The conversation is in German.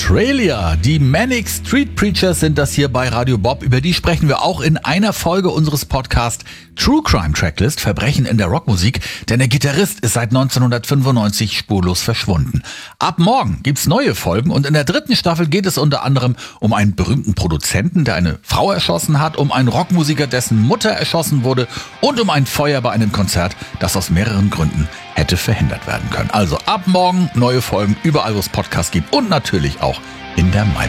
Australia. Die Manic Street Preachers sind das hier bei Radio Bob. Über die sprechen wir auch in einer Folge unseres Podcasts True Crime Tracklist, Verbrechen in der Rockmusik. Denn der Gitarrist ist seit 1995 spurlos verschwunden. Ab morgen gibt's neue Folgen und in der 3. Staffel geht es unter anderem um einen berühmten Produzenten, der eine Frau erschossen hat, um einen Rockmusiker, dessen Mutter erschossen wurde und um ein Feuer bei einem Konzert, das aus mehreren Gründen hätte verhindert werden können. Also ab morgen neue Folgen überall, wo es Podcasts gibt und natürlich auch in der MyBob